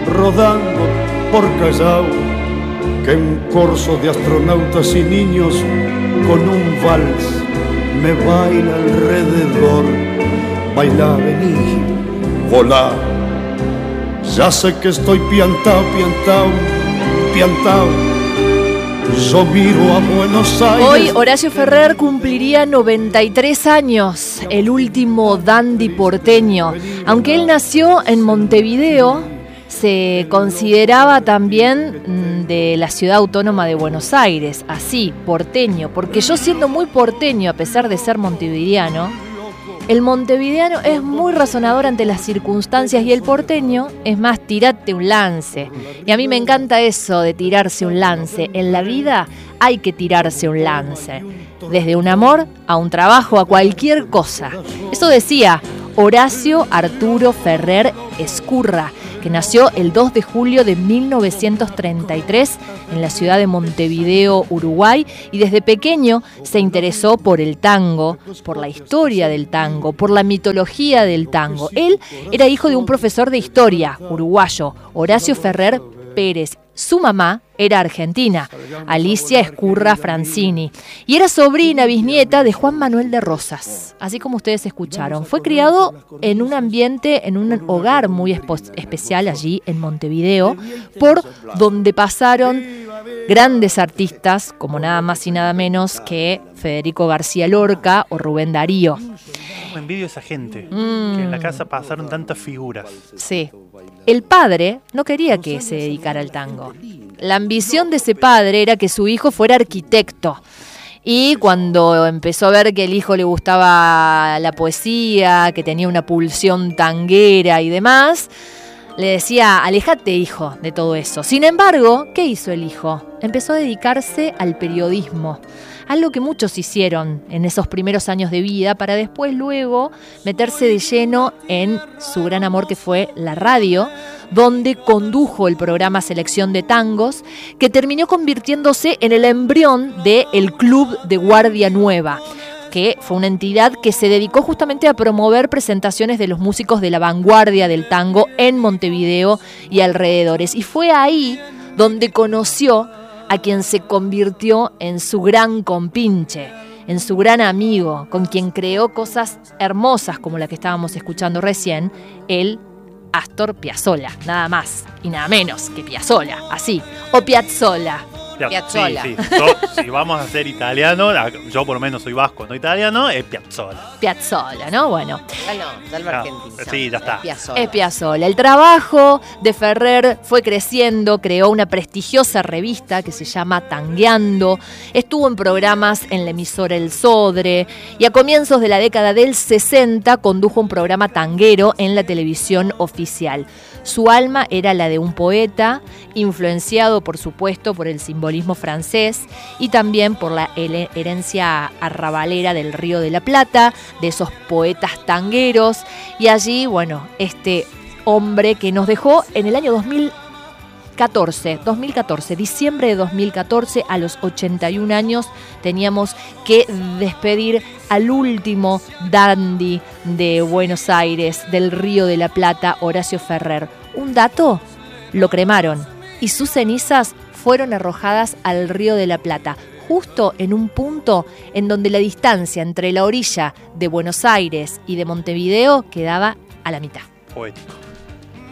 rodando por Callao, que un corso de astronautas y niños con un vals me baila alrededor. Baila, vení, volá. Ya sé que estoy piantao, piantao, piantao. Yo miro a Buenos Aires. Hoy Horacio Ferrer cumpliría 93 años, el último dandy porteño. Aunque él nació en Montevideo, se consideraba también de la ciudad autónoma de Buenos Aires, así, porteño, porque yo siendo muy porteño a pesar de ser montevideano, el montevideano es muy razonador ante las circunstancias y el porteño es más tirate un lance. Y a mí me encanta eso de tirarse un lance. En la vida hay que tirarse un lance. Desde un amor a un trabajo, a cualquier cosa. Eso decía Horacio Arturo Ferrer Ezcurra, que nació el 2 de julio de 1933 en la ciudad de Montevideo, Uruguay, y desde pequeño se interesó por el tango, por la historia del tango, por la mitología del tango. Él era hijo de un profesor de historia uruguayo, Horacio Ferrer Pérez. Su mamá era argentina, Alicia Ezcurra Francini, y era sobrina bisnieta de Juan Manuel de Rosas, así como ustedes escucharon. Fue criado en un ambiente, en un hogar muy especial allí en Montevideo, por donde pasaron grandes artistas como nada más y nada menos que Federico García Lorca o Rubén Darío. Envidio a esa gente, que en la casa pasaron tantas figuras. Sí. El padre no quería que se dedicara al tango. La ambición de ese padre era que su hijo fuera arquitecto. Y cuando empezó a ver que el hijo le gustaba la poesía, que tenía una pulsión tanguera y demás, le decía, aléjate, hijo, de todo eso. Sin embargo, ¿qué hizo el hijo? Empezó a dedicarse al periodismo, algo que muchos hicieron en esos primeros años de vida, para después luego meterse de lleno en su gran amor que fue la radio, donde condujo el programa Selección de Tangos, que terminó convirtiéndose en el embrión del Club de Guardia Nueva, que fue una entidad que se dedicó justamente a promover presentaciones de los músicos de la vanguardia del tango en Montevideo y alrededores. Y fue ahí donde conoció a quien se convirtió en su gran compinche, en su gran amigo, con quien creó cosas hermosas como la que estábamos escuchando recién, el Astor Piazzolla, nada más y nada menos que Piazzolla, así, o Piazzolla. Piazzolla. Sí. Si vamos a ser italiano, yo por lo menos soy vasco, no italiano, es Piazzolla. Piazzolla, ¿no? Bueno. Salvo argentino. Sí, ya está. Es Piazzolla. El trabajo de Ferrer fue creciendo, creó una prestigiosa revista que se llama Tangueando, estuvo en programas en la emisora El Sodre y a comienzos de la década del 60 condujo un programa tanguero en la televisión oficial. Su alma era la de un poeta, influenciado por supuesto por el simbolismo francés y también por la herencia arrabalera del Río de la Plata, de esos poetas tangueros. Y allí, bueno, este hombre que nos dejó en el año 2014, diciembre de 2014, a los 81 años, teníamos que despedir al último dandy de Buenos Aires, del Río de la Plata, Horacio Ferrer. Un dato, lo cremaron y sus cenizas fueron arrojadas al Río de la Plata, justo en un punto en donde la distancia entre la orilla de Buenos Aires y de Montevideo quedaba a la mitad. Poético.